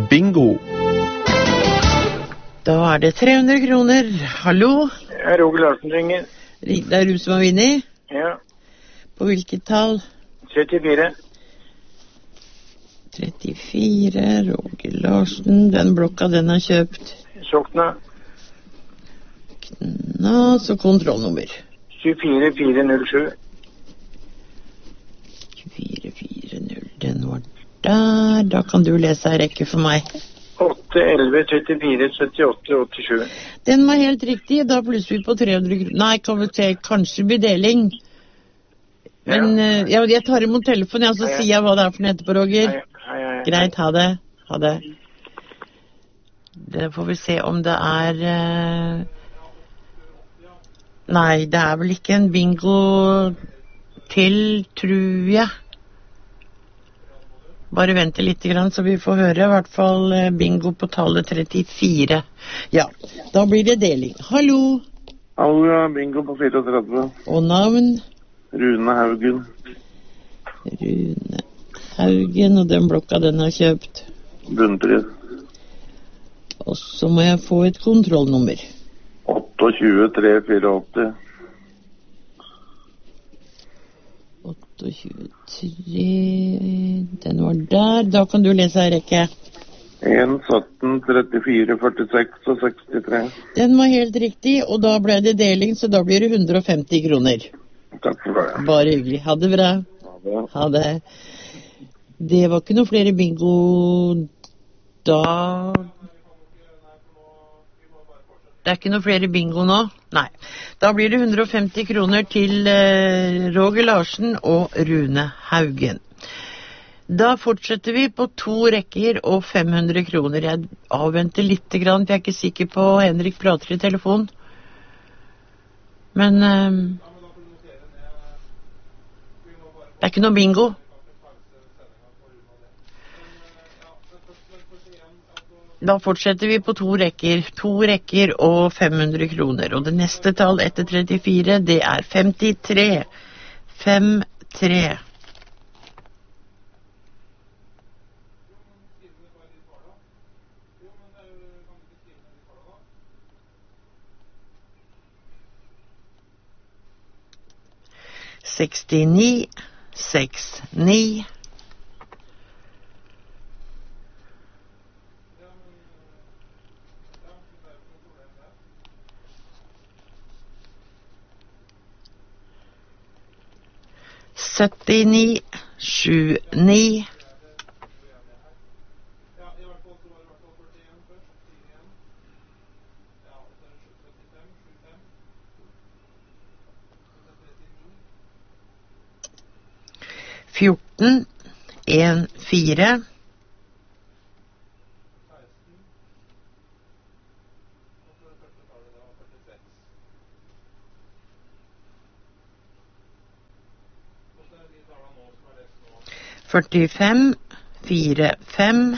bingo. Da det 300 kroner. Hallo? Roger Larsen ringer. Det du som har vunnet? Ja. På hvilket tall? 34. 34, Roger Larsen. Den blokka den har kjøpt. Sokna. Knas og kontrollnummer. 24407. 2440, den var der. Da kan du lese en rekke for meg. 8, 11, 34, 78, 87. Den var helt riktig. Da plusser vi på 300 kroner. Nei, kan vi se, kanskje blir deling. Men jeg tar imot telefonen, så sier jeg hva det for noe etterpå, Roger. Hei. Greit, ha det. Ha det. Det får vi se om det Nei, det vel ikke en bingo til, tror jeg. Bare vente litt grann, så vi får høre. I hvert fall bingo på tallet 34. Ja, da blir det deling. Hallo? Hallo, ja, bingo på 34. Og navn? Rune Haugen. Rune Haugen, og den blokka den har kjøpt. Bunnpris. Og så må jeg få et kontrollnummer. 28-348. 28-3, den var der. Da kan du lese en rekke. 1-17-34-46 og 63. Den var helt riktig, og da ble det deling, så da blir det 150 kroner. Takk for det. Bare hyggelig. Ha det bra. Ha det. Det var ikke noe flere bingo da. Det ikke noe flere bingo nå? Nei. Da blir det 150 kroner til Roger Larsen og Rune Haugen. Da fortsetter vi på 2 rekker og 500 kroner. Jeg avventer litt grann, for jeg ikke sikker på Henrik prater i telefon. Men det ikke noe bingo. Da fortsetter vi på 2 rekker. 2 rekker og 500 kroner. Og det neste tall etter 34, det 53. 53. Sekstini, 69. 79, 79. 14, 1, 4. 45, 4, 5.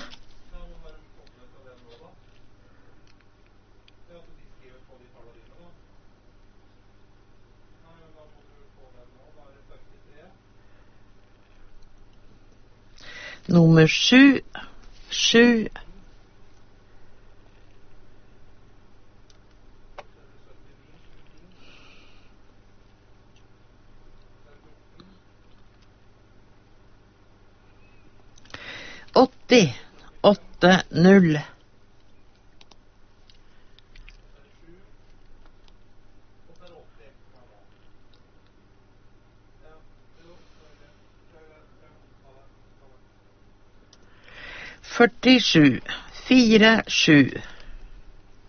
7, 7. 80, 8, 0. 47, 4, 7.